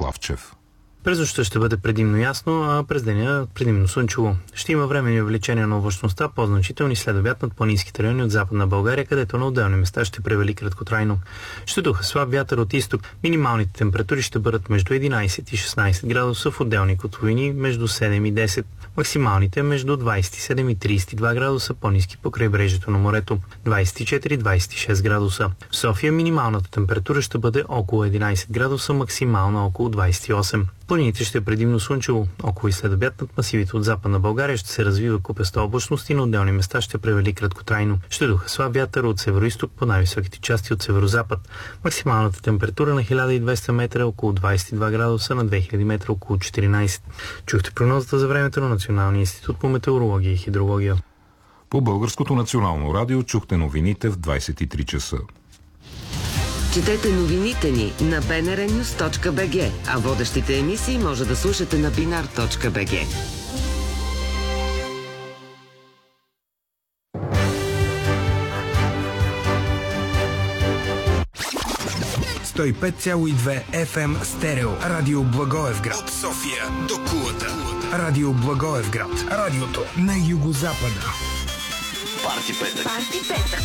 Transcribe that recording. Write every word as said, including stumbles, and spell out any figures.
Славчев. През нощта ще бъде предимно ясно, а през деня предимно слънчево. Ще има временни увеличения на облачността, по-значителни след обяд над планинските райони от Западна България, където на отделни места ще превали краткотрайно. Ще духа слаб вятър от изток. Минималните температури ще бъдат между единайсет и шестнайсет градуса, в отделни котловини между седем и десет. Максималните между двайсет и седем и трийсет и два градуса, по-ниски по крайбрежието на морето, двайсет и четири до двайсет и шест градуса. В София минималната температура ще бъде около единайсет градуса, максимална около двайсет и осем. Планините ще е предимно слънчево. Около и след обяд над масивите от Западна България ще се развива купеста облачност и на отделни места ще превали краткотрайно. Ще духа слаб вятър от североизток по най-високите части от северозапад. Максималната температура на хиляда и двеста метра около двайсет и два градуса, на две хиляди метра около четиринайсет. Чухте прогнозата за времето на Националния институт по метеорология и хидрология. По Българското национално радио чухте новините в двайсет и три часа. Четете новините ни на би ен ар нюз точка би джи, а водещите емисии може да слушате на бинар точка би джи. сто и пет цяло и две еф ем стерео. Радио Благоевград. От София до Кулата. Радио Благоевград. Радиото на югозапада. Парти петък. Парти петък.